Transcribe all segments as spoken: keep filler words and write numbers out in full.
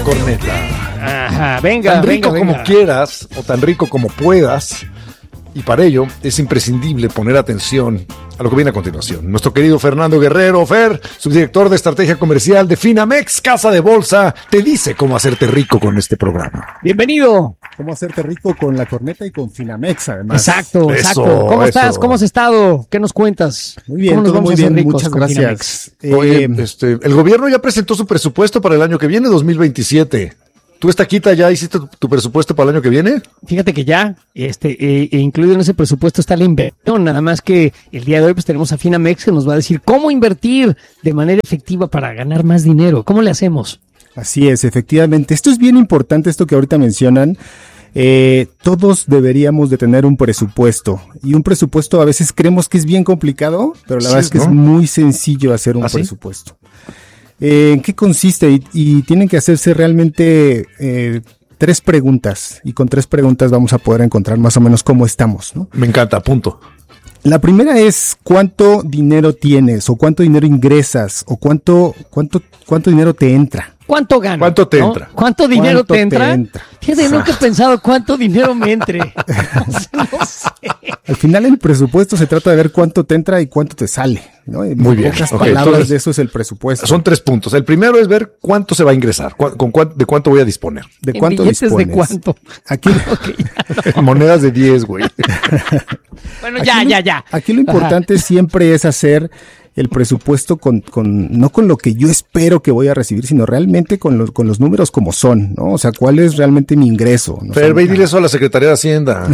corneta. Ajá, venga, Tan rico venga, como venga. quieras o tan rico como puedas. Y para ello es imprescindible poner atención a lo que viene a continuación. Nuestro querido Fernando Guerrero, Fer, subdirector de estrategia comercial de Finamex, Casa de Bolsa, te dice cómo hacerte rico con este programa. Bienvenido. Cómo hacerte rico con la corneta y con Finamex, además. Exacto, Eso, exacto. ¿Cómo eso. estás? ¿Cómo has estado? ¿Qué nos cuentas? Muy bien, ¿Cómo nos todo vamos muy a hacer bien, ricos muchas con gracias. Oye, Eh, este, el gobierno ya presentó su presupuesto para el año que viene, dos mil veintisiete. ¿Tú, Estaquita, ya hiciste tu, tu presupuesto para el año que viene? Fíjate que ya, este, eh, e incluido en ese presupuesto está la inversión, nada más que el día de hoy pues tenemos a Finamex que nos va a decir cómo invertir de manera efectiva para ganar más dinero. ¿Cómo le hacemos? Así es, efectivamente. Esto es bien importante, esto que ahorita mencionan. Eh, todos deberíamos de tener un presupuesto. Y un presupuesto a veces creemos que es bien complicado, pero la Sí, verdad es que ¿no? es muy sencillo hacer un ¿Ah, sí? presupuesto. Eh, ¿En qué consiste? Y, y tienen que hacerse realmente eh, tres preguntas. Y con tres preguntas vamos a poder encontrar más o menos cómo estamos, ¿no? Me encanta, punto. La primera es cuánto dinero tienes, o cuánto dinero ingresas, o cuánto, cuánto, cuánto dinero te entra. ¿Cuánto gano? ¿Cuánto te ¿no? entra? ¿Cuánto dinero ¿Cuánto te te entra? entra? Fíjate, nunca he pensado cuánto dinero me entre. No sé. Al final el presupuesto se trata de ver cuánto te entra y cuánto te sale, ¿no? En Muy bien. pocas Ok, palabras, entonces, de eso es el presupuesto. Son tres puntos. El primero es ver cuánto se va a ingresar, cu- con cuán- de cuánto voy a disponer. ¿De ¿En cuánto billetes dispones? de cuánto? Aquí, Ok, ya. Monedas de diez, güey. Bueno, aquí ya, lo- ya, ya. Aquí lo importante Ajá. siempre es hacer el presupuesto con, con, no con lo que yo espero que voy a recibir, sino realmente con los, con los números como son, ¿no? O sea, cuál es realmente mi ingreso. ¿no? Fer, O sea, ve y dile eso a la Secretaría de Hacienda.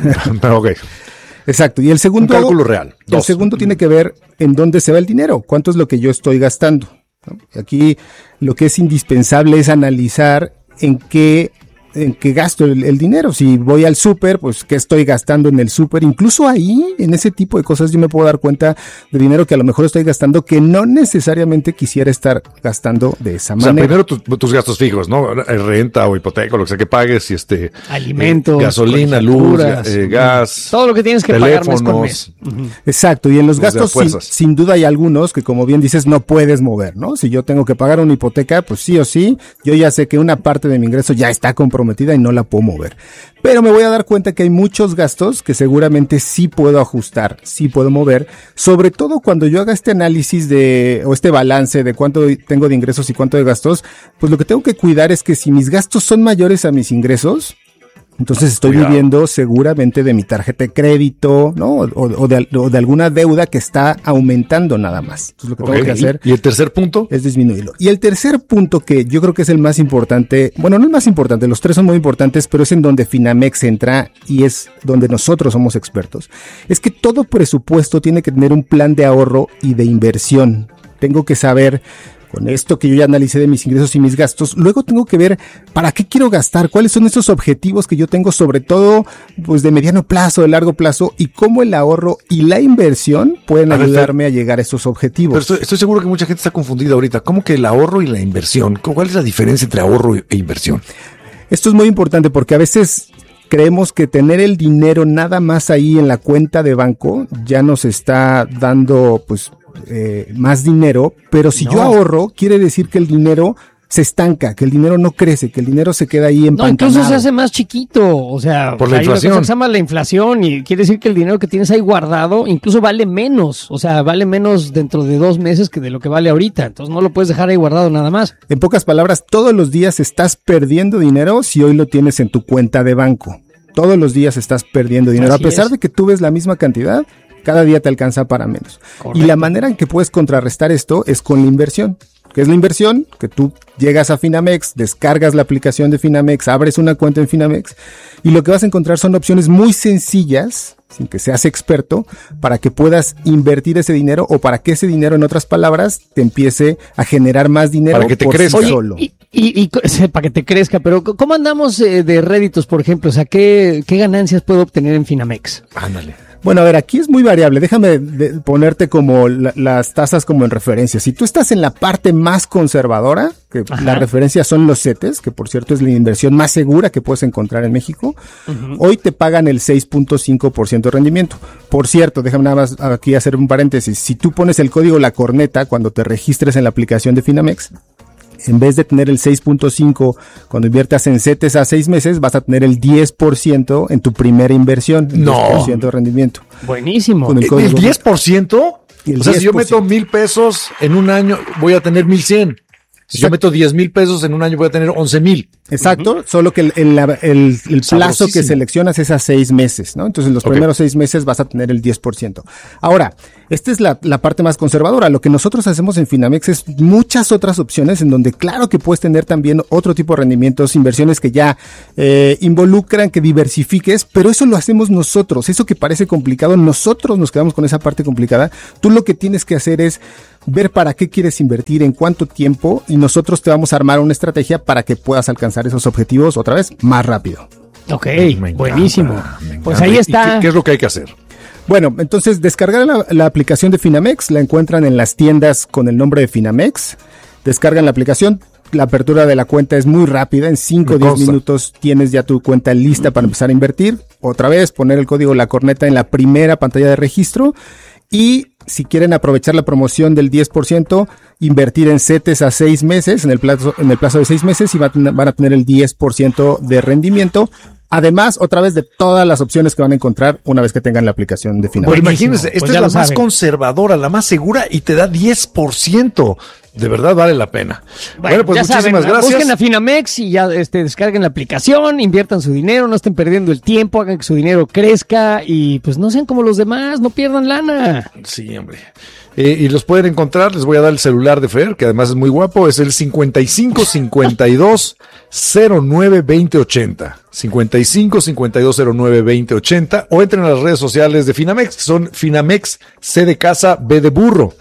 Ok. Exacto. Y el segundo, Un cálculo real. el Dos. segundo tiene que ver en dónde se va el dinero, cuánto es lo que yo estoy gastando, ¿no? Y aquí lo que es indispensable es analizar en qué, en qué gasto el, el dinero. Si voy al súper, pues qué estoy gastando en el súper. Incluso ahí, en ese tipo de cosas, yo me puedo dar cuenta de dinero que a lo mejor estoy gastando que no necesariamente quisiera estar gastando de esa O sea, manera. primero tu- tus gastos fijos, ¿no? Renta o hipoteca, lo que sea que pagues, y este... Alimentos, eh, gasolina, luz, colegiaturas, ga- eh, gas... todo lo que tienes que pagar mes con teléfonos. mes. Ujú. Exacto, y en los Los de gastos sin, fuerzas. sin duda hay algunos que, como bien dices, no puedes mover, ¿no? Si yo tengo que pagar una hipoteca, pues sí o sí, yo ya sé que una parte de mi ingreso ya está comprometida y no la puedo mover. Pero me voy a dar cuenta que hay muchos gastos que seguramente sí puedo ajustar, sí puedo mover, sobre todo cuando yo haga este análisis de, o este balance de cuánto tengo de ingresos y cuánto de gastos, pues lo que tengo que cuidar es que si mis gastos son mayores a mis ingresos, entonces estoy Cuidado. viviendo seguramente de mi tarjeta de crédito, ¿no? O, o de, o de alguna deuda que está aumentando nada más. Entonces lo que Ok. tengo que hacer ¿Y el tercer punto? es disminuirlo. Y el tercer punto que yo creo que es el más importante, bueno, no el más importante, los tres son muy importantes, pero es en donde Finamex entra y es donde nosotros somos expertos, es que todo presupuesto tiene que tener un plan de ahorro y de inversión. Tengo que saber, con esto que yo ya analicé de mis ingresos y mis gastos, luego tengo que ver para qué quiero gastar, cuáles son esos objetivos que yo tengo, sobre todo pues de mediano plazo, de largo plazo, y cómo el ahorro y la inversión pueden A ver, ayudarme a llegar a esos objetivos. Pero estoy, estoy seguro que mucha gente está confundida ahorita. ¿Cómo que el ahorro y la inversión? ¿Cuál es la diferencia entre ahorro e inversión? Esto es muy importante porque a veces creemos que tener el dinero nada más ahí en la cuenta de banco ya nos está dando pues eh, más dinero, pero si No. yo ahorro, quiere decir que el dinero se estanca, que el dinero no crece, que el dinero se queda ahí No, empantanado. incluso se hace más chiquito, o sea, Por la hay una inflación. cosa que se llama la inflación y quiere decir que el dinero que tienes ahí guardado incluso vale menos, o sea, vale menos dentro de dos meses que de lo que vale ahorita, entonces no lo puedes dejar ahí guardado nada más. En pocas palabras, todos los días estás perdiendo dinero si hoy lo tienes en tu cuenta de banco. Todos los días estás perdiendo dinero. Así a pesar es. de que tú ves la misma cantidad, cada día te alcanza para menos. Correcto. Y la manera en que puedes contrarrestar esto es con la inversión. ¿Qué es la inversión? Que tú llegas a Finamex, descargas la aplicación de Finamex, abres una cuenta en Finamex y lo que vas a encontrar son opciones muy sencillas, sin que seas experto, para que puedas invertir ese dinero o para que ese dinero, en otras palabras, te empiece a generar más dinero Para que te por sí crezca. Oye, solo. y, y, y co- para que te crezca, pero ¿cómo andamos eh, de réditos, por ejemplo? O sea, ¿qué, qué ganancias puedo obtener en Finamex? Ándale. Bueno, a ver, aquí es muy variable. Déjame de- ponerte como la- las tasas como en referencia. Si tú estás en la parte más conservadora, que Ajá. la referencia son los CETES, que por cierto es la inversión más segura que puedes encontrar en México, hoy te pagan el seis punto cinco por ciento de rendimiento. Por cierto, déjame nada más aquí hacer un paréntesis. Si tú pones el código La Corneta cuando te registres en la aplicación de Finamex, en vez de tener el seis punto cinco cuando inviertas en CETES a seis meses, vas a tener el diez por ciento en tu primera inversión, el no. diez por ciento de rendimiento. Buenísimo. Con el, ¿El, ¿El diez por ciento? El o sea, diez por ciento. si yo meto mil pesos en un año, voy a tener mil cien. Si yo meto diez mil pesos en un año, voy a tener once mil. Exacto, uh-huh. Solo que el, el, el, el plazo que seleccionas es a seis meses, ¿no? Entonces, en los okay. primeros seis meses vas a tener el diez por ciento. Ahora, esta es la, la parte más conservadora. Lo que nosotros hacemos en Finamex es muchas otras opciones en donde claro que puedes tener también otro tipo de rendimientos, inversiones que ya eh, involucran que diversifiques, pero eso lo hacemos nosotros. Eso que parece complicado, nosotros nos quedamos con esa parte complicada. Tú lo que tienes que hacer es ver para qué quieres invertir, en cuánto tiempo, y nosotros te vamos a armar una estrategia para que puedas alcanzar esos objetivos otra vez más rápido. Ok, me buenísimo. Encanta, pues ahí está. ¿Qué, ¿Qué es lo que hay que hacer? Bueno, entonces descargar la, la aplicación de Finamex, la encuentran en las tiendas con el nombre de Finamex, descargan la aplicación, la apertura de la cuenta es muy rápida, en cinco o diez minutos tienes ya tu cuenta lista para empezar a invertir, otra vez poner el código La Corneta en la primera pantalla de registro, y si quieren aprovechar la promoción del diez por ciento, invertir en CETES a seis meses, en el plazo, en el plazo de seis meses, y van a tener el diez por ciento de rendimiento. Además, otra vez de todas las opciones que van a encontrar una vez que tengan la aplicación de Finamex. Bueno, imagínense, esta pues es la más saben. conservadora, la más segura y te da diez por ciento. De verdad vale la pena. Bueno, bueno pues muchísimas saben, gracias. Busquen a Finamex y ya este, descarguen la aplicación, inviertan su dinero, no estén perdiendo el tiempo, hagan que su dinero crezca y pues no sean como los demás, no pierdan lana. Sí, hombre. Eh, y los pueden encontrar, les voy a dar el celular de Fer, que además es muy guapo, es el cincuenta y cinco cincuenta y dos cero nueve veinte ochenta. cincuenta y cinco cincuenta y dos cero nueve veinte ochenta, o entren a las redes sociales de Finamex, que son Finamex C de casa, B de burro.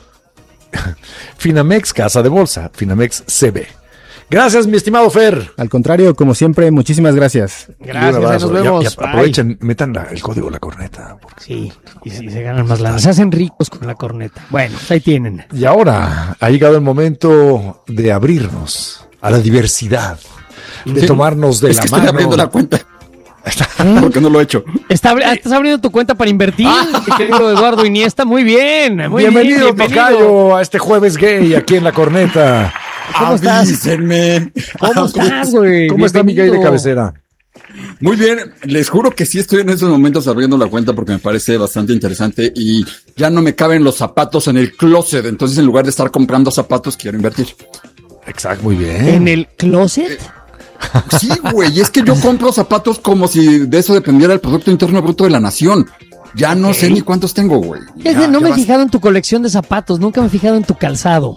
Finamex Casa de Bolsa, Finamex C B. Gracias, mi estimado Fer. Al contrario, como siempre, muchísimas gracias. Gracias, nos vemos. Ya, ya aprovechen, metan la, el código La Corneta. Porque... Sí, y, y se ganan más lana. Se hacen ricos con La Corneta. Bueno, pues ahí tienen. Y ahora ha llegado el momento de abrirnos a la diversidad, de sí, tomarnos de es la que mano. Estoy abriendo la cuenta. ¿Por qué no lo he hecho? Está, ¿Estás abriendo tu cuenta para invertir, mi querido Eduardo Iniesta? Muy bien, muy bienvenido, bien. Bienvenido, Tocayo, a este jueves gay aquí en La Corneta. ¿Cómo Avísenme. estás? ¿Cómo estás, güey? ¿Cómo está mi gay de cabecera? Muy bien, les juro que sí estoy en estos momentos abriendo la cuenta porque me parece bastante interesante y ya no me caben los zapatos en el closet, entonces en lugar de estar comprando zapatos quiero invertir. Exacto, muy bien. ¿En el closet? Eh, Sí, güey, es que yo compro zapatos como si de eso dependiera el Producto Interno Bruto de la nación. Ya no okay. sé ni cuántos tengo, güey. Ya, no ya me he vas... fijado en tu colección de zapatos, nunca me he fijado en tu calzado.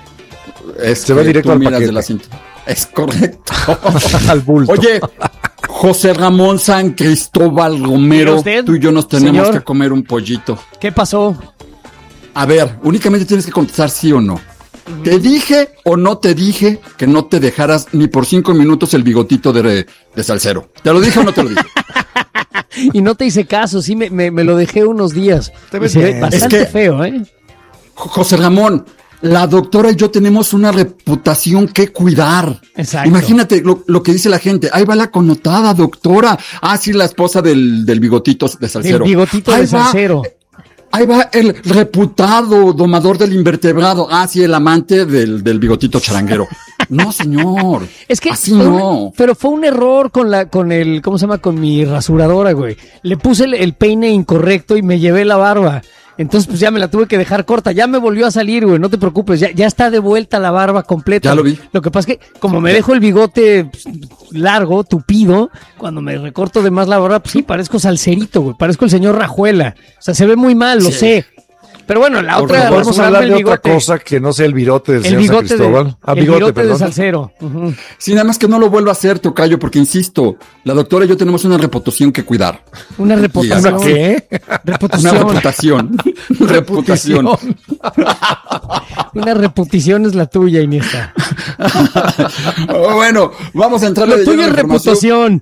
Es Se va directo al paquete. De la cinta. Es correcto. Al bulto. Oye, José Ramón San Cristóbal Romero, tú y yo nos tenemos Señor, que comer un pollito. ¿Qué pasó? A ver, únicamente tienes que contestar sí o no. ¿Te dije o no te dije que no te dejaras ni por cinco minutos el bigotito de, de Salcero? ¿Te lo dije o no te lo dije? Y no te hice caso, sí me, me, me lo dejé unos días. Te ves ve bastante es que, feo, ¿eh? José Ramón, la doctora y yo tenemos una reputación que cuidar. Exacto. Imagínate lo, lo que dice la gente. Ahí va la connotada doctora. Ah, sí, la esposa del, del bigotito de Salcero. El bigotito Ahí de Salcero. Va, Ahí va el reputado domador del invertebrado. Ah, sí, el amante del, del bigotito charanguero. No, señor. Es que así no. Pero fue un error con la, con el, ¿cómo se llama? Con mi rasuradora, güey. Le puse el, el peine incorrecto y me llevé la barba. Entonces, pues ya me la tuve que dejar corta. Ya me volvió a salir, güey. No te preocupes. Ya, ya está de vuelta la barba completa. Ya lo vi. Lo que pasa es que, como me dejo el bigote pues, largo, tupido, cuando me recorto de más la barba, pues sí, parezco Salcerito, güey. Parezco el señor Rajuela. O sea, se ve muy mal, lo sí. sé. Pero bueno, la Por otra... Vamos a hablar de otra cosa que no sea el virote del el señor bigote San Cristóbal. De, ah, el bigote, bigote perdón. de Salcero. Uh-huh. Sí, nada más que no lo vuelva a hacer, tocayo, porque insisto, la doctora y yo tenemos una reputación que cuidar. ¿Una reputación? ¿Una qué? Reputación. Una reputación. reputación. Una reputación es la tuya, Iniesta. Bueno, vamos a entrarle de lleno a la reputación.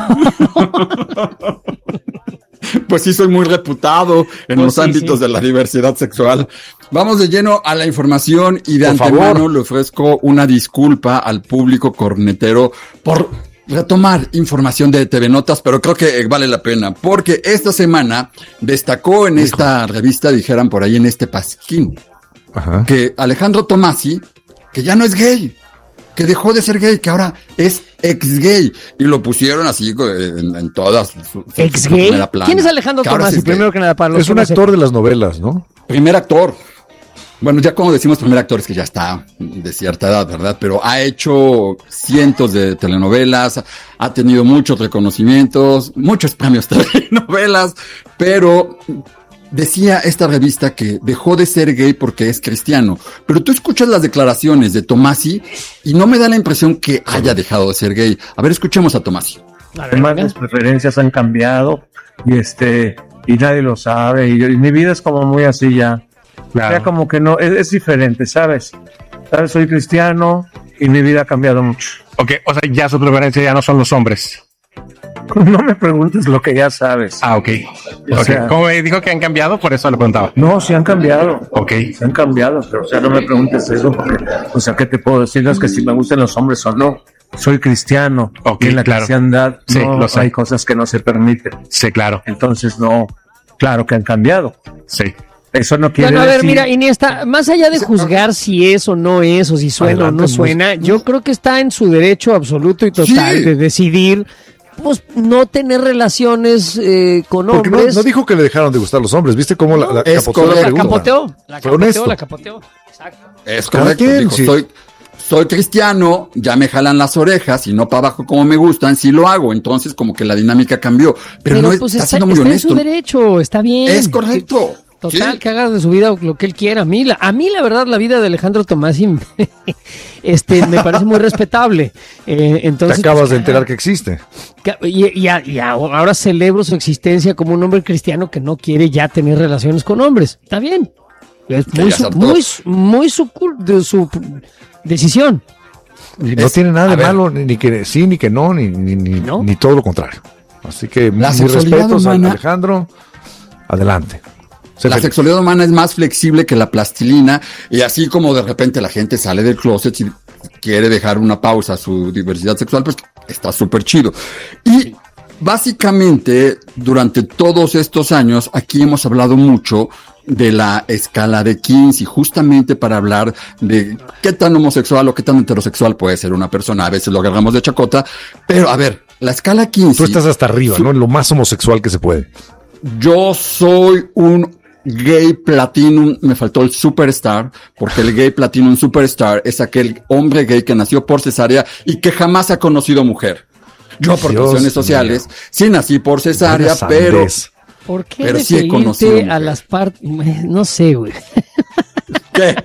Pues sí, soy muy reputado en pues los sí, ámbitos sí. de la diversidad sexual. Vamos de lleno a la información y de por antemano favor. Le ofrezco una disculpa al público cornetero por retomar información de T V Notas, pero creo que vale la pena, porque esta semana destacó en esta revista, dijeran por ahí en este pasquín, Ajá. que Alejandro Tomasi, que ya no es gay. que dejó de ser gay, que ahora es ex gay. Y lo pusieron así en, en todas su, su, ¿Ex su gay? primera plana. ¿Quién es Alejandro Tomassi? Primero que nada, para los Es un actor de las novelas, ¿no? Primer actor. Bueno, ya como decimos primer actor es que ya está de cierta edad, ¿verdad? Pero ha hecho cientos de telenovelas, ha tenido muchos reconocimientos, muchos premios de telenovelas, pero decía esta revista que dejó de ser gay porque es cristiano. Pero tú escuchas las declaraciones de Tomassi y no me da la impresión que haya dejado de ser gay. A ver, escuchemos a Tomassi. Además, las preferencias han cambiado y este y nadie lo sabe y, y mi vida es como muy así ya. Claro. Ya como que no, es, es diferente, ¿sabes? ¿sabes? Soy cristiano y mi vida ha cambiado mucho. Ok, o sea, ya su preferencia ya no son los hombres. No me preguntes lo que ya sabes. Ah, ok. O okay. sea, como me dijo que han cambiado, por eso le preguntaba. No, sí han cambiado. Ok. Sí han cambiado, pero o sea, no me preguntes eso porque, o sea, ¿qué te puedo decir? No es que si me gustan los hombres o no. Soy cristiano. Ok, y en la claro. cristiandad Sí, no lo sé. hay cosas que no se permiten. Sí, claro. Entonces, no, claro que han cambiado. Sí. Eso no quiere Bueno, a ver, decir... mira, Iniesta, más allá de juzgar si es o no es, o si suena Adelante, o no pues. suena, yo creo que está en su derecho absoluto y total Sí. de decidir, pues, no tener relaciones eh, con Porque no, hombres. no dijo que le dejaron de gustar los hombres. ¿Viste cómo la, la Es capoteó la correcto. la pregunta? capoteó, la Fue capoteó, honesto. la capoteó. Exacto. Es Cada correcto, quien, dijo, sí. soy, soy cristiano, ya me jalan las orejas y no para abajo como me gustan, sí lo hago, entonces como que la dinámica cambió, pero, Pero no es- pues está, está, siendo muy está en honesto. su derecho, está bien. Es correcto. Total, Sí. que haga de su vida lo que él quiera. A mí, la, a mí la verdad, la vida de Alejandro Tomassi este, me parece muy respetable. Eh, Te entonces, acabas pues, de enterar que existe. que- y, y a- y a- ahora celebro su existencia como un hombre cristiano que no quiere ya tener relaciones con hombres. Está bien. Es muy, ya su, acertó. muy, su- muy su, cul- de su decisión. Y no Es- tiene nada a de ver. malo, ni, ni que sí, ni que no, ni, ni, ni, ¿No? ni todo lo contrario. Así que La mis sexualidad respetos a humana- Alejandro. Adelante. Sé La feliz. sexualidad humana es más flexible que la plastilina y así como de repente la gente sale del closet y quiere dejar una pausa a su diversidad sexual, pues está súper chido. Y básicamente durante todos estos años aquí hemos hablado mucho de la escala de Kinsey, justamente para hablar de qué tan homosexual o qué tan heterosexual puede ser una persona. A veces lo agarramos de chacota, pero a ver, la escala Kinsey... Tú estás hasta arriba, ¿no? En lo más homosexual que se puede. Yo soy un gay platinum, me faltó el superstar, porque el gay platinum superstar es aquel hombre gay que nació por cesárea y que jamás ha conocido mujer. Yo por Dios cuestiones sociales, sí nací por cesárea, Vaya pero sandez. ¿Por qué Pero sí he conocido referirte a mujeres. las partes? No sé, güey. ¿qué?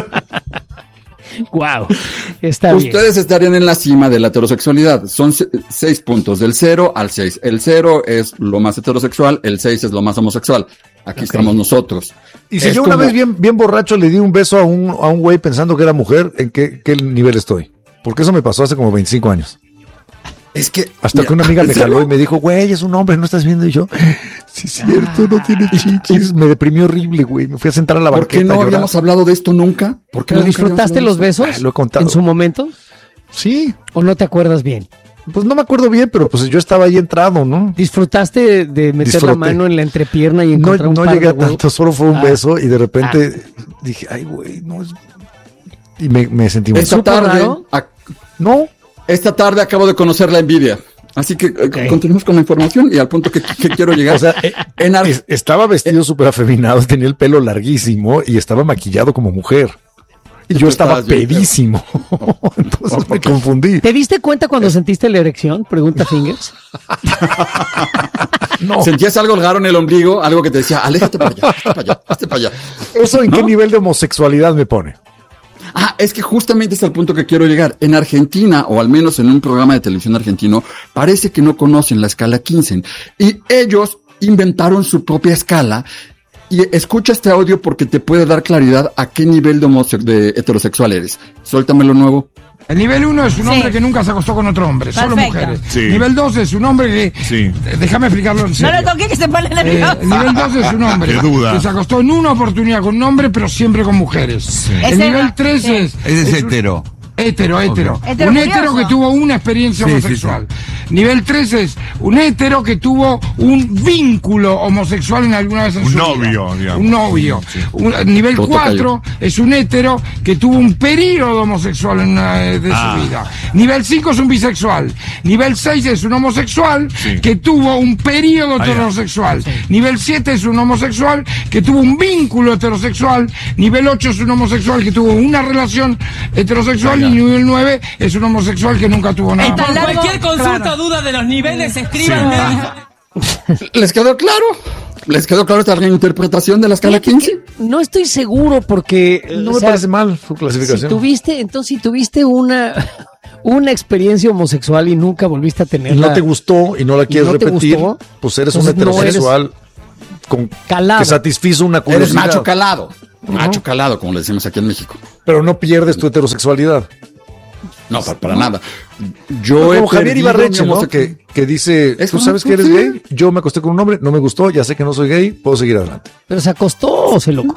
Wow. Está bien. Ustedes estarían en la cima de la heterosexualidad. Son se- seis puntos, del cero al seis. El cero es lo más heterosexual, el seis es lo más homosexual. Aquí estamos nosotros. Y si Es yo una como- vez bien, bien borracho le di un beso a un, a un güey pensando que era mujer, ¿en qué, qué nivel estoy? Porque eso me pasó hace como veinticinco años. Es que Hasta mira, que una amiga me ¿en serio? jaló y me dijo, güey, es un hombre, ¿no estás viendo? Y yo, sí, es cierto, no tiene chichis. Me deprimió horrible, güey. Me fui a sentar a la ¿Por banqueta. qué no a llorar. habíamos hablado de esto nunca? ¿Por qué ¿Pero nunca disfrutaste habíamos los hablado de esto? besos Ah, lo he contado. en su momento? Sí, ¿O no te acuerdas bien? pues no me acuerdo bien, pero pues yo estaba ahí entrado, ¿no? ¿Disfrutaste de, de meter Disfruté. la mano en la entrepierna y No, encontrar un no par llegué de a huevos? tanto, solo fue un Ah. beso y de repente dije, ay, güey, no es... Y me, me sentí muy... Esta ¿Supo tarde, raro? a- No, esta tarde acabo de conocer la envidia. Así que eh, continuemos con la información y al punto que, que quiero llegar. o sea, eh, en Ar- es- estaba vestido súper afeminado, tenía el pelo larguísimo y estaba maquillado como mujer. Y yo tú estaba estabas bien, pedísimo. Entonces me confundí. ¿Te diste cuenta cuando sentiste la erección? Pregunta Fingers. No, ¿Sentías algo raro en el ombligo? Algo que te decía, aléjate para allá, hazte para allá, hazte para allá. ¿eso en qué ¿No? nivel de homosexualidad me pone? Ah, es que justamente es al punto que quiero llegar. En Argentina, o al menos en un programa de televisión argentino, parece que no conocen la escala Kinsey. Y ellos inventaron su propia escala. Y escucha este audio porque te puede dar claridad a qué nivel de, homose- de heterosexual eres. Suéltamelo nuevo. El nivel uno es un Sí. hombre que nunca se acostó con otro hombre, solo Perfecto. mujeres. Sí. Nivel dos es un hombre que... Sí. eh, Déjame explicarlo en No serio. lo toqué que se pone Eh, nervioso. el nivel dos es un hombre Qué duda. que se acostó en una oportunidad con un hombre, pero siempre con mujeres. El Ese nivel era- tres sí. es... Ese es un- hetero. Hetero, hetero. Hetero Un curioso. hetero que tuvo una experiencia Sí, sí, homosexual. Nivel tres es un hétero que tuvo un vínculo homosexual en alguna vez en Un su novio, vida. digamos. Un novio. Sí. Un- nivel Todo cuatro es un hétero que tuvo un período homosexual en una vez de Ah. su vida. Nivel cinco es un bisexual. Nivel seis es un homosexual Sí. que tuvo un periodo Ah, ya. heterosexual. Nivel siete es un homosexual que tuvo un vínculo heterosexual. Nivel ocho es un homosexual que tuvo una relación heterosexual. Ah, ya. Y nivel nueve es un homosexual que nunca tuvo nada. Por más. cualquier consulta o duda de los niveles, escríbanme. ¿Les quedó claro? ¿Les quedó claro esta reinterpretación de la escala quince? No estoy seguro porque No o me sea, parece mal su si clasificación. tuviste, entonces si tuviste una una experiencia homosexual y nunca volviste a Y tenerla. no te gustó y no la quieres no te repetir, gustó, pues eres un entonces no heterosexual con, calado. que satisfizo una Eres curiosidad. macho calado. Macho calado, como le decimos aquí en México. Pero no pierdes tu heterosexualidad. No, para, para nada. Yo he Como Javier perdido Ibarreche, mi ¿no? homose- Que, que dice, Eso, tú sabes tú que eres sí. gay, yo me acosté con un hombre, no me gustó, ya sé que no soy gay, puedo seguir adelante. Pero se acostó o se loco.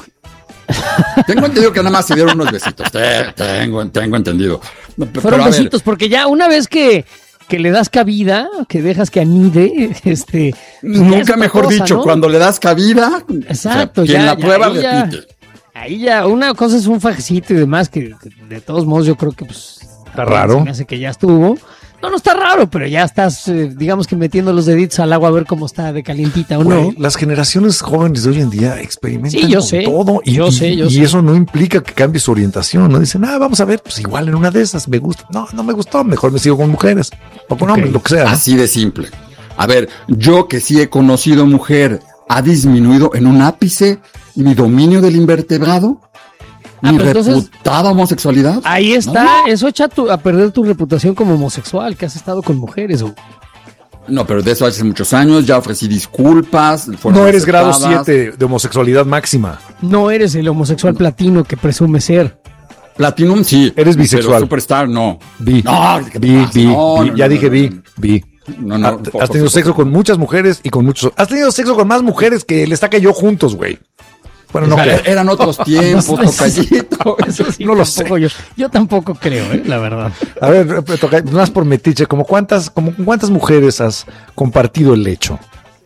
Tengo entendido que nada más se dieron unos besitos. Te- Tengo, tengo entendido. No, pe- Fueron pero a ver, besitos, porque ya una vez que, que le das cabida, que dejas que anide, este. pues ya es Nunca otra mejor cosa, dicho, ¿no? cuando le das cabida, Exacto, o sea, quien ya, la ya, prueba ahí ya. repite. Ahí ya, una cosa es un fajecito y demás, que, que de todos modos yo creo que pues. Está raro. Se me hace que ya estuvo. No, no está raro, pero ya estás, eh, digamos que metiendo los deditos al agua a ver cómo está de calientita o no. Güey, las generaciones jóvenes de hoy en día experimentan Sí, yo con sé. todo y, Yo y- sé, yo y sé. eso no implica que cambie su orientación. No dicen, ah, vamos a ver, pues igual en una de esas me gusta. No, no me gustó, mejor me sigo con mujeres o con hombres, lo que sea. ¿no? Así de simple. A ver, yo que sí he conocido mujer, ¿ha disminuido en un ápice mi dominio del invertebrado? Ah, ¿Mi pero entonces- reputada homosexualidad? Ahí está, No. eso echa tu- a perder tu reputación como homosexual, que has estado con mujeres. O... No, pero de eso hace muchos años, ya ofrecí disculpas. fueron No eres grado aceptadas. siete de homosexualidad máxima. No eres el homosexual platino que presume ser. Platinum sí. Eres bisexual. Pero Superstar no. Vi, No, ¿qué te vi, pasa? vi, No, vi. no, ya no, dije no, vi, no. vi. No, no, Ha- poco, Has tenido poco, sexo poco. con muchas mujeres y con muchos. Has tenido sexo con más mujeres que el estaca y yo juntos, güey. Bueno, no Era- creo. Eran otros tiempos, No, eso sí. tocallito. Eso sí, No lo tampoco Yo, yo tampoco creo, eh, la verdad. A ver, toca, más por metiche, como cuántas, como con cuántas mujeres has compartido el lecho.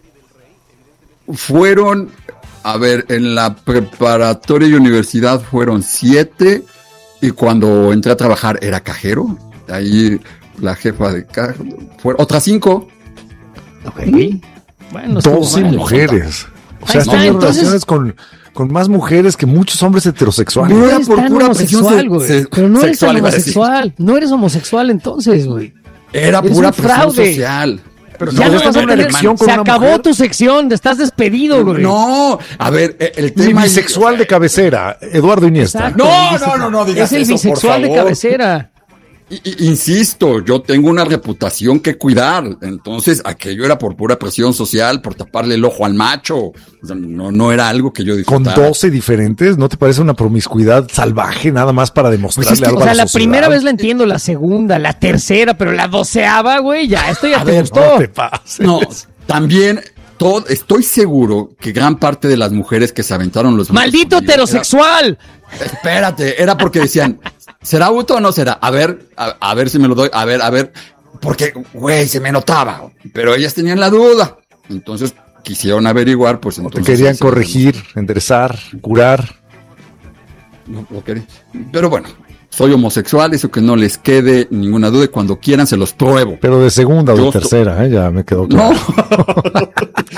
Fueron, a ver, en la preparatoria y universidad fueron siete, y cuando entré a trabajar era cajero. Ahí la jefa de caja, fueron otras cinco. Ok. Bueno, estuvo doce mal. mujeres. O Ahí sea, has está, tenido entonces- relaciones con, con más mujeres que muchos hombres heterosexuales. No No era eres por tan pura presión homosexual, se- güey. se- Pero no eres sexual, tan iba a decir. homosexual. No eres homosexual entonces, güey. Era Eres pura un presión fraude. social. Pero Ya no no vas a vas a tener una tener- erección con Se una acabó mujer. tu sección, estás despedido, güey. No, a ver, eh, el Mi tema bisexual de cabecera, Eduardo Iniesta. Exacto. No, El bise- no, no, no digas Es el eso, por bisexual de favor. cabecera. I- i- Insisto, yo tengo una reputación que cuidar, entonces aquello era por pura presión social, por taparle el ojo al macho, o sea, no, no era algo que yo Con disfrutara. doce diferentes, ¿no te parece una promiscuidad salvaje nada más para demostrarle Pues es que, algo O sea, a la la sociedad? primera vez la entiendo, la segunda, la tercera, pero la doceava, güey, ya, esto ya A te ver, gustó. No te pases. No, también todo, estoy seguro que gran parte de las mujeres que se aventaron los brutos ¡Maldito conmigo heterosexual! era- espérate, era porque decían, ¿será bruto o no será? A ver, a, a ver si me lo doy, a ver, a ver, porque, güey, se me notaba, pero ellas tenían la duda, entonces quisieron averiguar, pues O te entonces... querían sí, corregir, enderezar, curar. no, lo quería. Pero bueno, soy homosexual, eso que no les quede ninguna duda, y cuando quieran se los pruebo. Pero de segunda o Yo de so- tercera, ¿eh? Ya me quedó No. claro.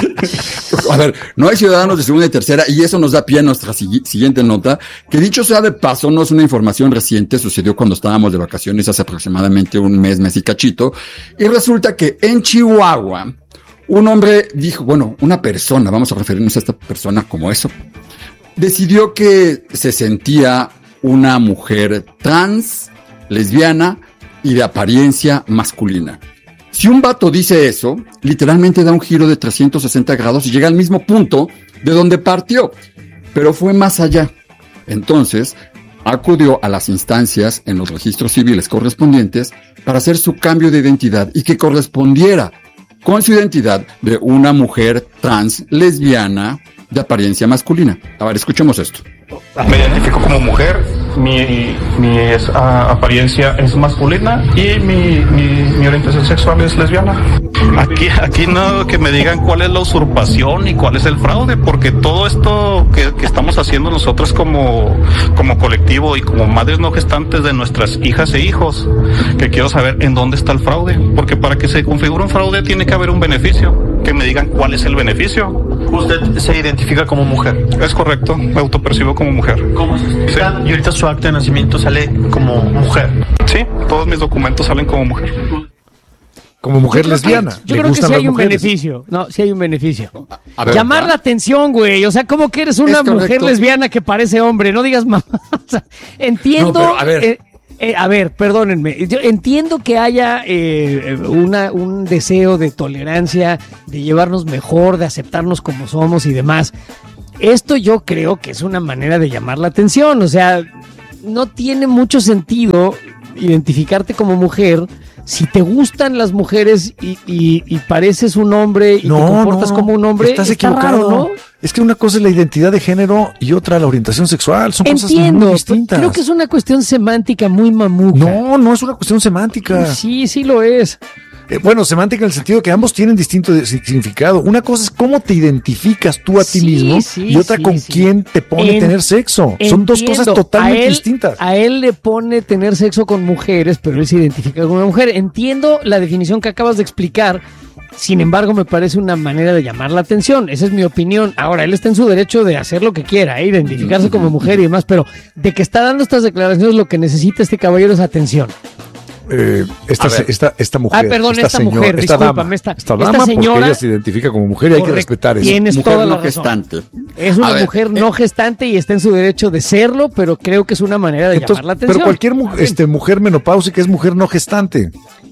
A ver, no hay ciudadanos de segunda y tercera, y eso nos da pie a nuestra sigui- siguiente nota, que dicho sea de paso, no es una información reciente, sucedió cuando estábamos de vacaciones hace aproximadamente un mes, mes y cachito, y resulta que en Chihuahua, un hombre dijo, bueno, una persona, vamos a referirnos a esta persona como eso, decidió que se sentía una mujer trans, lesbiana y de apariencia masculina. Si un vato dice eso, literalmente da un giro de trescientos sesenta grados y llega al mismo punto de donde partió, pero fue más allá. Entonces, acudió a las instancias en los registros civiles correspondientes para hacer su cambio de identidad y que correspondiera con su identidad de una mujer trans, lesbiana, de apariencia masculina. A ver, escuchemos esto. Me identifico como mujer, mi, mi es, a, apariencia es masculina y mi, mi, mi orientación sexual es lesbiana. Aquí, aquí no que me digan cuál es la usurpación y cuál es el fraude, porque todo esto que, que estamos haciendo nosotros como, como colectivo y como madres no gestantes de nuestras hijas e hijos, que quiero saber en dónde está el fraude, porque para que se configure un fraude tiene que haber un beneficio, que me digan cuál es el beneficio. ¿Usted se identifica como mujer? Es correcto, me autopercibo como mujer. ¿Cómo se explica? Sí. Y ahorita su acta de nacimiento sale como mujer. Sí, todos mis documentos salen como mujer. Como mujer lesbiana. Yo creo que sí hay un beneficio. No, sí hay un beneficio. A ver, Llamar ¿va? la atención, güey. O sea, ¿cómo que eres una Es mujer correcto. lesbiana que parece hombre? No digas mamá. O sea, entiendo. No, pero, a ver. eh, eh, a ver, perdónenme. Yo entiendo que haya eh, una, un deseo de tolerancia, de llevarnos mejor, de aceptarnos como somos y demás. Esto yo creo que es una manera de llamar la atención. O sea, no tiene mucho sentido identificarte como mujer si te gustan las mujeres y, y, y pareces un hombre y No, te comportas no, como un hombre. estás está equivocado. raro, ¿no? Es que una cosa es la identidad de género y otra la orientación sexual. Son cosas Entiendo, muy distintas. creo que es una cuestión semántica muy mamuca. No, no es una cuestión semántica. Sí, sí lo es. Eh, bueno, semántica en el sentido de que ambos tienen distinto de- significado. Una cosa es cómo te identificas tú a ti Sí, mismo sí, y otra sí, con sí. quién te pone En- tener sexo. Son dos Entiendo. cosas totalmente a él, distintas. A él le pone tener sexo con mujeres, pero él se identifica como una mujer. Entiendo la definición que acabas de explicar. Sin embargo, me parece una manera de llamar la atención. Esa es mi opinión. Ahora, él está en su derecho de hacer lo que quiera, ¿eh? Identificarse como mujer y demás, pero de que está dando estas declaraciones, lo que necesita este caballero es atención. Eh, esta, A ver. esta, esta mujer. Ah, perdón, esta señora, mujer, esta discúlpame, dama, esta- esta esta dama porque señora- ella se identifica como mujer y hay que Correcto. respetar eso. Tienes Mujer toda no la razón. gestante. Es una A ver, mujer eh, no gestante y está en su derecho de serlo, pero creo que es una manera de Entonces, llamar la atención. pero cualquier mu- este, mujer menopáusica es mujer no gestante.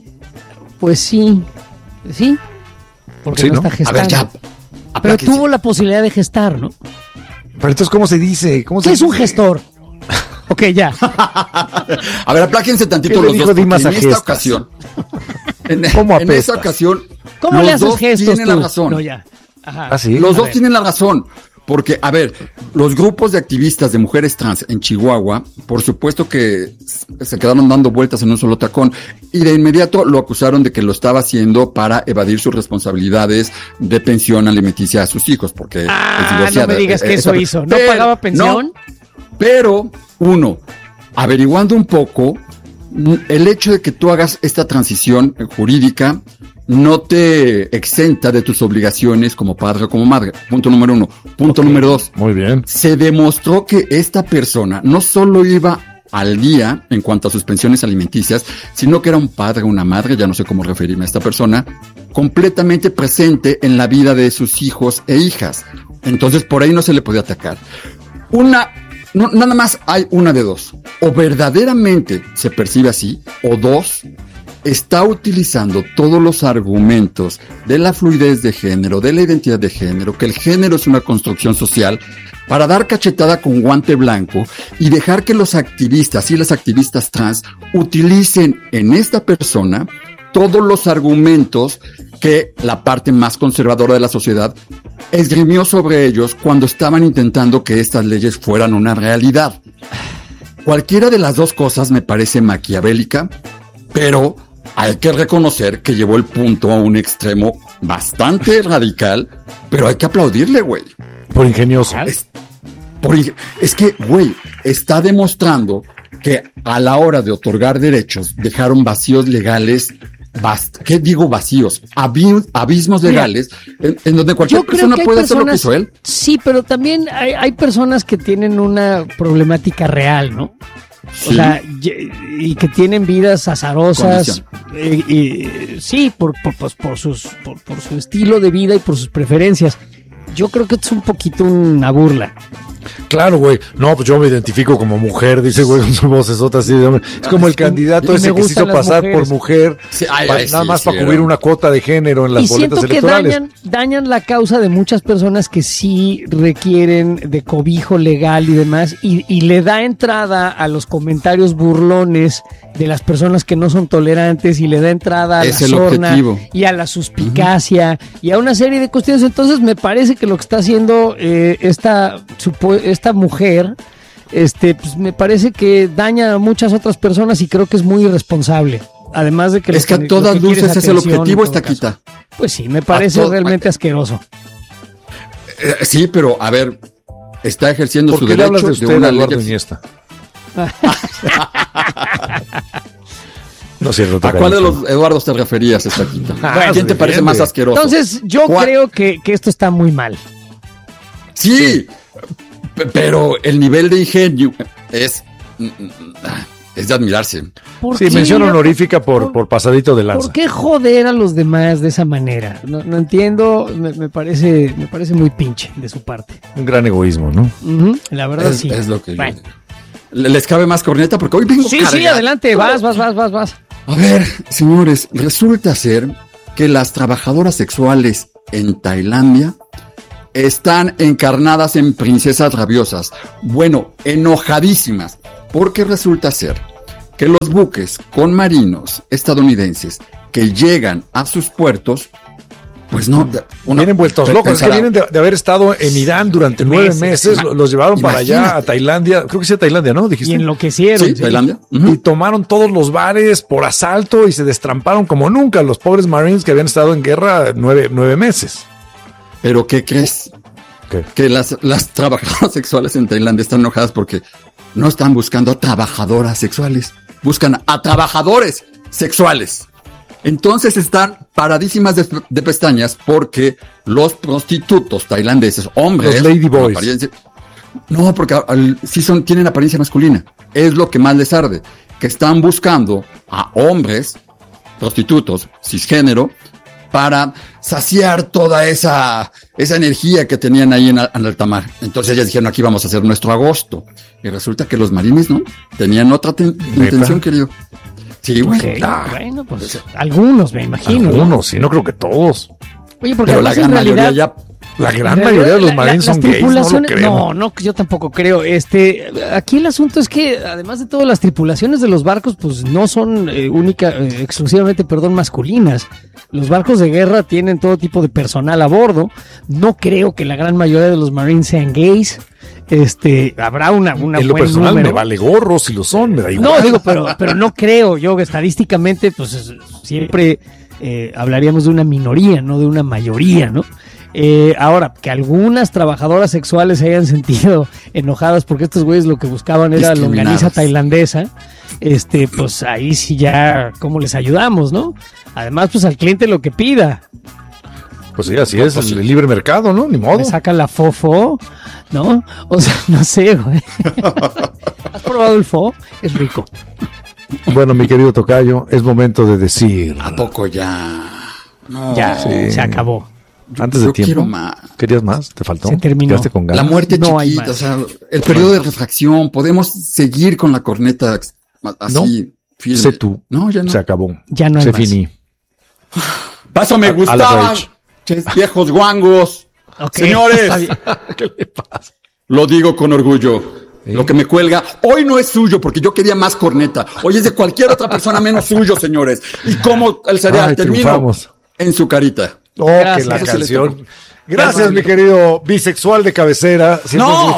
Pues sí, sí, porque Sí, no, ¿no? está A ver, gestando. ya. Pero apláquense. tuvo la posibilidad de gestar, ¿no? Pero entonces, ¿cómo se dice? ¿Cómo se ¿Qué es un dice? gestor? Ok, ya. A ver, apláquense tantito ¿Qué le los dijo dos, porque Dimas en a esta gestas? ocasión, en, ¿Cómo en apestas? esta ocasión, ¿Cómo los le haces dos gestos tienen tú? la razón. No, ya. Ajá. Ah, sí. Los A dos ver. tienen la razón. Porque, a ver, los grupos de activistas de mujeres trans en Chihuahua, por supuesto que se quedaron dando vueltas en un solo tacón y de inmediato lo acusaron de que lo estaba haciendo para evadir sus responsabilidades de pensión alimenticia a sus hijos, porque Ah, es divorciada. no me digas que Eh, eso esa- hizo. ¿No Pero- pagaba pensión? no, pero, uno, averiguando un poco, el hecho de que tú hagas esta transición jurídica no te exenta de tus obligaciones como padre o como madre. Punto número uno. Punto número dos. Muy bien. Se demostró que esta persona no solo iba al día en cuanto a sus pensiones alimenticias, sino que era un padre o una madre, ya no sé cómo referirme a esta persona, completamente presente en la vida de sus hijos e hijas. Entonces por ahí no se le podía atacar. Una, no, nada más hay una de dos. O verdaderamente se percibe así, o dos, está utilizando todos los argumentos de la fluidez de género, de la identidad de género, que el género es una construcción social, para dar cachetada con guante blanco y dejar que los activistas y las activistas trans utilicen en esta persona todos los argumentos que la parte más conservadora de la sociedad esgrimió sobre ellos cuando estaban intentando que estas leyes fueran una realidad. Cualquiera de las dos cosas me parece maquiavélica, pero hay que reconocer que llevó el punto a un extremo bastante radical, pero hay que aplaudirle, güey. Por ingenioso. Es, por ing- es que, güey, está demostrando que a la hora de otorgar derechos dejaron vacíos legales, bast- ¿qué digo vacíos? Abi- abismos Mira, legales en, en donde cualquier Yo creo persona que hay puede hacer lo que personas- hizo él. Sí, pero también hay, hay personas que tienen una problemática real, ¿no? O Sí. sea, y, y que tienen vidas azarosas. Condición. eh, y, sí, por, por, pues, por, sus, por, por su estilo de vida y por sus preferencias. Yo creo que es un poquito una burla. Claro, güey. No, pues yo me identifico como mujer, dice, güey, con su vocesota así de hombre. Es como el candidato y ese me que se gustan hizo las pasar mujeres. por mujer, Sí, ay, pa- ay, nada sí, más sí, para era. cubrir una cuota de género en las Y boletas siento que electorales. dañan, dañan la causa de muchas personas que sí requieren de cobijo legal y demás, y, y le da entrada a los comentarios burlones de las personas que no son tolerantes, y le da entrada a Es la el sorna objetivo. y a la suspicacia y a una serie de cuestiones. Entonces me parece que lo que está haciendo eh, esta, supo- esta mujer este, pues me parece que daña a muchas otras personas y creo que es muy irresponsable. Además de que... Es que a todas luces es el objetivo, esta quita. Pues sí, me parece realmente asqueroso. Eh, sí, pero a ver, está ejerciendo su derecho de, usted, de una Eduardo ley. Iniesta. No es cierto, ¿A cuál de los Eduardos te referías, esta quita? Bueno, ¿quién te parece más asqueroso? Entonces, yo ¿Cuál? creo que, que esto está muy mal. Sí, p- pero el nivel de ingenio es, es de admirarse. Sí, qué? mención honorífica por, por pasadito de lanza. ¿Por qué joder a los demás de esa manera? No, no entiendo, me, me parece me parece muy pinche de su parte. Un gran egoísmo, ¿no? Uh-huh, la verdad Es, sí. es lo que bueno. yo... ¿Les cabe más corneta? Porque hoy vengo Sí, cargado. sí, adelante, vas, vas, vas, vas, vas. A ver, señores, resulta ser que las trabajadoras sexuales en Tailandia están encarnadas en princesas rabiosas. Bueno, enojadísimas, porque resulta ser que los buques con marinos estadounidenses que llegan a sus puertos, pues no... Uno, vienen vueltos locos, es que vienen de, de haber estado en Irán durante nueve meses, meses los, los llevaron para Imagínate. allá a Tailandia, creo que sí a Tailandia, ¿no? Dijiste. Y enloquecieron. Sí, Tailandia. Uh-huh. Y tomaron todos los bares por asalto y se destramparon como nunca los pobres Marines que habían estado en guerra nueve, nueve meses. ¿Pero qué crees? ¿Qué? Que las, las trabajadoras sexuales en Tailandia están enojadas porque no están buscando a trabajadoras sexuales, buscan a trabajadores sexuales. Entonces están paradísimas de, de pestañas porque los prostitutos tailandeses, hombres, los lady boys. Apariencia, no, porque al, sí son, tienen apariencia masculina. Es lo que más les arde, que están buscando a hombres, prostitutos, cisgénero, para saciar toda esa, esa energía que tenían ahí en, en alta mar. Entonces ellas dijeron, aquí vamos a hacer nuestro agosto. Y resulta que los marines, ¿no? Tenían otra ten, intención, querido. Sí, güey. Okay. Ah, bueno, pues algunos, me imagino. Algunos, sí, no creo que todos. Oye, porque pero la gran realidad, mayoría ya... La gran mayoría de los marines son gays, no lo creo. No, no, yo tampoco creo. Este, aquí el asunto es que, además de todo, las tripulaciones de los barcos, pues no son eh, única, eh, exclusivamente, perdón, masculinas. Los barcos de guerra tienen todo tipo de personal a bordo. No creo que la gran mayoría de los marines sean gays. Este, habrá una, una en lo buen personal número. me vale gorro si lo son, me da igual. No, digo, pero, pero no creo yo que estadísticamente, pues siempre eh, hablaríamos de una minoría, no de una mayoría, ¿no? Eh, ahora, que algunas trabajadoras sexuales se hayan sentido enojadas porque estos güeyes lo que buscaban era longaniza tailandesa, este, pues ahí sí ya, ¿cómo les ayudamos, no? Además, pues al cliente lo que pida. Pues sí, así es, el libre mercado, ¿no? Ni modo. Me saca la fofo, ¿no? O sea, no sé, güey. ¿Has probado el fo? Es rico. Bueno, mi querido tocayo, es momento de decir... ¿A poco ya? No, ya, sí. Se acabó. Antes de tiempo. Más. ¿Querías más? ¿Te faltó? Se terminó. Con ganas? La muerte no chiquita, o sea, el periodo de refracción, podemos seguir con la corneta así. No, firme. Sé tú. No, ya no. Se acabó. Ya no hay Se más. finí. Paso me gustaban, viejos guangos. Okay. Señores, ¿qué le pasa? Lo digo con orgullo. ¿Sí? Lo que me cuelga, hoy no es suyo porque yo quería más corneta. Hoy es de cualquier otra persona menos suyo, señores. Y como el cereal termino en su carita. Oh, que la canción. Gracias, mi querido bisexual de cabecera. No,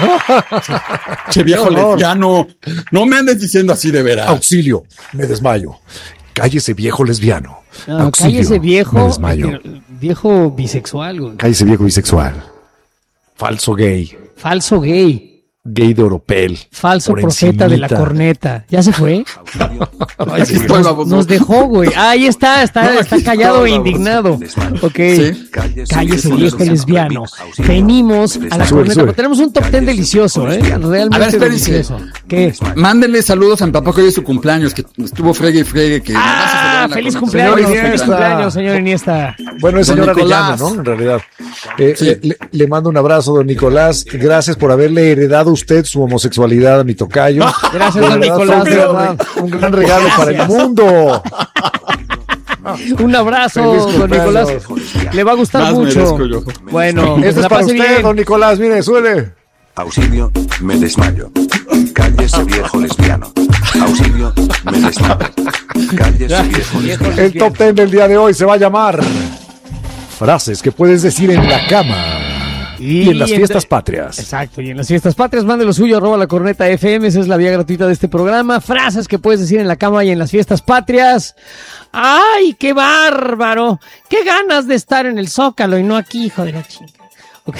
che viejo no, lesbiano. No me andes diciendo así de veras. Auxilio, me desmayo. Cállese, viejo lesbiano. No, Auxilio, cállese, viejo. Me desmayo. Viejo bisexual, güey. Cállese, viejo bisexual. Falso gay. Falso gay. Gay de Oropel. Falso profeta encimita. De la corneta. ¿Ya se fue? Ay, sí, nos, nos dejó, güey. Ah, ahí está, está, no, está callado e indignado. Ok. ¿Sí? Cállese, viejo lesbiano. Venimos a la sube, corneta. Sube. Tenemos un top ten delicioso, ¿eh? Realmente a ver, delicioso. ¿Qué? Mándenle saludos a mi papá que hoy es su cumpleaños, que estuvo fregue y fregue. Que ah, feliz cumpleaños, feliz cumpleaños, señor Iniesta. Bueno, es señor Arellano, ¿no? En realidad. Eh, sí. le, le, le mando un abrazo, don Nicolás. Gracias por haberle heredado usted su homosexualidad a mi tocayo. Gracias, don Nicolás. De verdad, un gran regalo Gracias. Para el mundo. Un abrazo, don Nicolás. Le va a gustar Más mucho. Bueno, esto es para usted, bien. Don Nicolás. Mire, suele. Auxilio, me desmayo. Cállese, viejo lesbiano. Auxilio, me desmayo. Cállese, viejo lesbiano. El top ten del día de hoy se va a llamar Frases que puedes decir en la cama. Y, y en las fiestas en, patrias. Exacto, y en las fiestas patrias, mande lo suyo, arroba la corneta F M, esa es la vía gratuita de este programa. Frases que puedes decir en la cama y en las fiestas patrias. ¡Ay, qué bárbaro! ¡Qué ganas de estar en el Zócalo y no aquí, hijo de la chinga! Okay.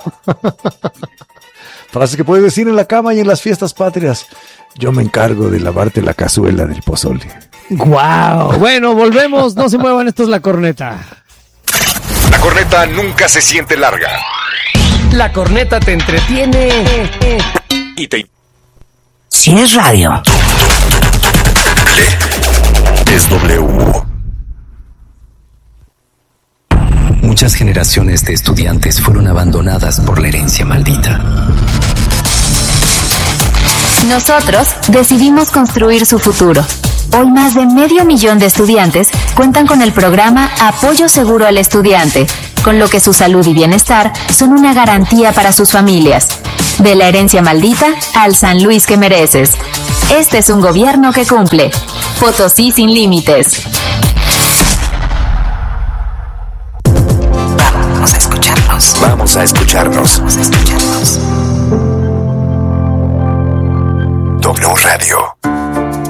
Frases que puedes decir en la cama y en las fiestas patrias. Yo me encargo de lavarte la cazuela del pozole. ¡Guau! Bueno, volvemos, no se muevan, esto es La Corneta. La corneta nunca se siente larga. La corneta te entretiene y te... Si es radio. Es W. Muchas generaciones de estudiantes fueron abandonadas por la herencia maldita. Nosotros decidimos construir su futuro. Hoy más de medio millón de estudiantes cuentan con el programa Apoyo Seguro al Estudiante, con lo que su salud y bienestar son una garantía para sus familias. De la herencia maldita al San Luis que mereces. Este es un gobierno que cumple. Potosí sin límites. Vamos a escucharnos. Vamos a escucharnos. Vamos a escucharnos. W Radio.